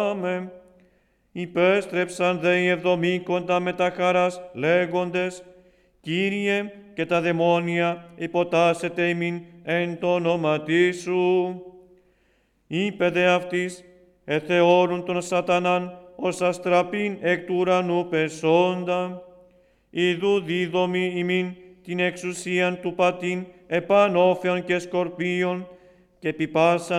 Υπέστρεψαν δε οι εβδομήκοντα με τα χαράς λέγοντες, Κύριε, και τα δαιμόνια υποτάσσεται ημίν εν το όνοματί Σου. Είπε δε αυτής, εθεώρουν τον σατανάν ως αστραπήν εκ του ουρανού πεσόντα. Ιδού δίδομη ημίν την εξουσίαν του πατήν επανώφεων και σκορπίων και επιπάσαν